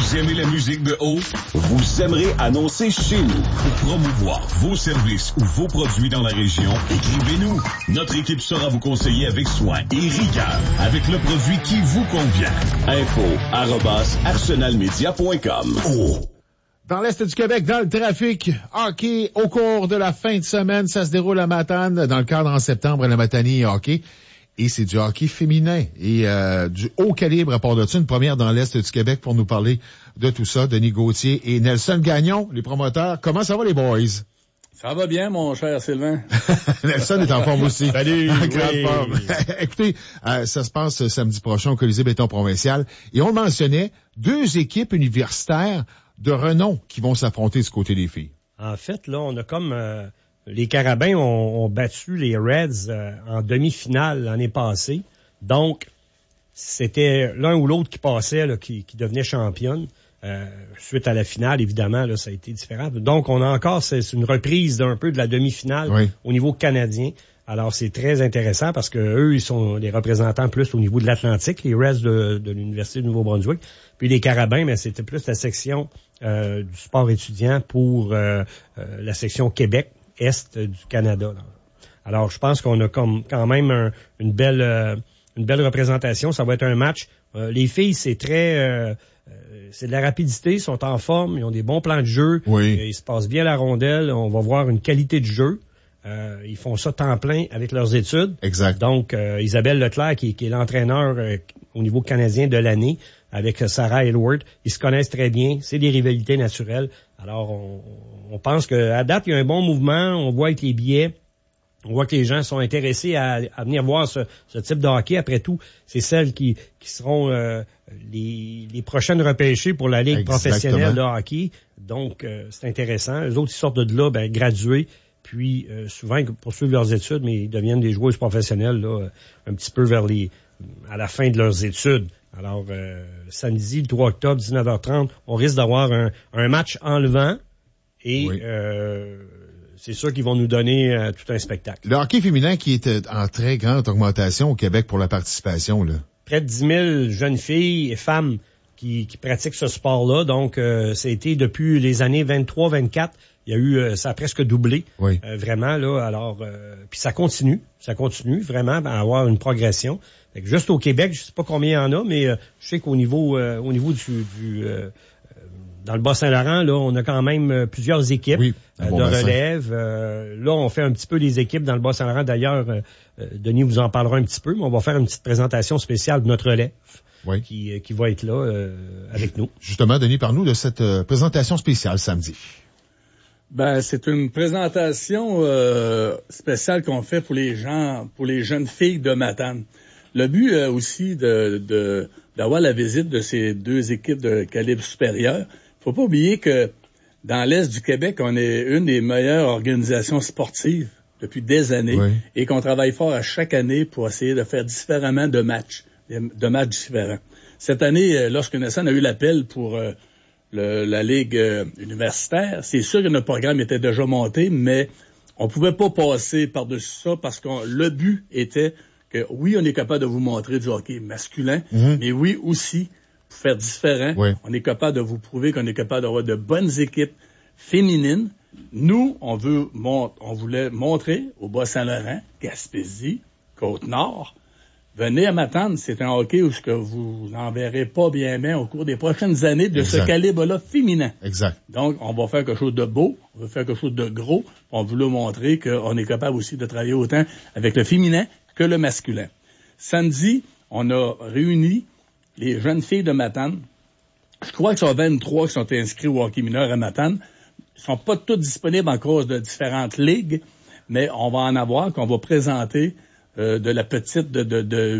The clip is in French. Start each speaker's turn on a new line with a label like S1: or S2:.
S1: Vous aimez la musique de haut? Vous aimerez annoncer chez nous. Pour promouvoir vos services ou vos produits dans la région, écrivez-nous. Notre équipe saura vous conseiller avec soin et rigueur, avec le produit qui vous convient. info@arsenalmedia.com. Oh.
S2: Dans l'Est du Québec, dans le trafic, hockey au cours de la fin de semaine, ça se déroule à Matane, dans le cadre en septembre à la Matanie hockey. Et c'est du hockey féminin et du haut calibre à part de ça, une première dans l'Est du Québec pour nous parler de tout ça. Denis Gauthier et Nelson Gagnon, les promoteurs. Comment ça va les boys?
S3: Ça va bien, mon cher Sylvain.
S2: Nelson est en forme aussi.
S4: Salut.
S2: En grande forme. Écoutez, ça se passe samedi prochain au Colisée Béton Provincial. Et on le mentionnait, 2 équipes universitaires de renom qui vont s'affronter du côté des filles.
S4: En fait, là, on a comme... les Carabins ont battu les Reds en demi-finale l'année passée. Donc, c'était l'un ou l'autre qui passait, là, qui devenait championne. Suite à la finale, évidemment, là, ça a été différent. Donc, on a encore, c'est une reprise d'un peu de la demi-finale au niveau canadien. Alors, c'est très intéressant parce que eux, ils sont les représentants plus au niveau de l'Atlantique, les Reds de l'Université du Nouveau-Brunswick. Puis les Carabins, mais c'était plus la section du sport étudiant pour la section Québec, Est du Canada. Là. Alors, je pense qu'on a quand même une belle représentation. Ça va être un match. Les filles, c'est très... c'est de la rapidité, ils sont en forme, ils ont des bons plans de jeu.
S2: Oui.
S4: Ils se passent bien la rondelle. On va voir une qualité de jeu. Ils font ça temps plein avec leurs études.
S2: Exact.
S4: Donc, Isabelle Leclerc, qui est l'entraîneur au niveau canadien de l'année, avec Sarah Aylward, ils se connaissent très bien. C'est des rivalités naturelles. Alors, on pense qu'à date, il y a un bon mouvement. On voit avec les billets, on voit que les gens sont intéressés à venir voir ce type de hockey. Après tout, c'est celles qui seront les prochaines repêchées pour la Ligue professionnelle de hockey. Donc, c'est intéressant. Les autres, ils sortent de là, gradués. Puis, souvent, ils poursuivent leurs études, mais ils deviennent des joueuses professionnelles là, un petit peu à la fin de leurs études. Alors, samedi, le 3 octobre, 19h30, on risque d'avoir un match enlevant et c'est sûr qu'ils vont nous donner tout un spectacle.
S2: Le hockey féminin qui est en très grande augmentation au Québec pour la participation, là.
S4: Près de 10 000 jeunes filles et femmes qui pratiquent ce sport-là. Donc, ça a été depuis les années 23-24, il y a eu, ça a presque doublé, vraiment là. Alors, puis ça continue vraiment à avoir une progression. Fait que juste au Québec, je sais pas combien il y en a, mais je sais qu'au niveau du dans le Bas-Saint-Laurent, là, on a quand même plusieurs équipes de relève. Là, on fait un petit peu les équipes dans le Bas-Saint-Laurent. D'ailleurs, Denis vous en parlera un petit peu, mais on va faire une petite présentation spéciale de notre relève. Qui va être là avec nous.
S2: Justement, Denis, parle-nous de cette présentation spéciale samedi.
S3: C'est une présentation spéciale qu'on fait pour les jeunes filles de Matane. Le but aussi d'avoir la visite de ces 2 équipes de calibre supérieur. Faut pas oublier que dans l'Est du Québec, on est une des meilleures organisations sportives depuis des années et qu'on travaille fort à chaque année pour essayer de faire différemment de matchs différents. Cette année, lorsque Nelson a eu l'appel pour la Ligue universitaire, c'est sûr que notre programme était déjà monté, mais on pouvait pas passer par-dessus ça parce que le but était que oui, on est capable de vous montrer du hockey masculin, mais oui aussi, pour faire différent, on est capable de vous prouver qu'on est capable d'avoir de bonnes équipes féminines. Nous, on voulait montrer au Bas-Saint-Laurent, Gaspésie, Côte-Nord, venez à Matane, c'est un hockey où vous n'en verrez pas bien au cours des prochaines années de ce calibre-là féminin.
S2: Exact.
S3: Donc, on va faire quelque chose de beau, on va faire quelque chose de gros. On voulait montrer qu'on est capable aussi de travailler autant avec le féminin que le masculin. Samedi, on a réuni les jeunes filles de Matane. Je crois que ce sont 23 qui sont inscrits au hockey mineur à Matane. Ils sont pas toutes disponibles en cause de différentes ligues, mais on va en avoir qu'on va présenter de la petite de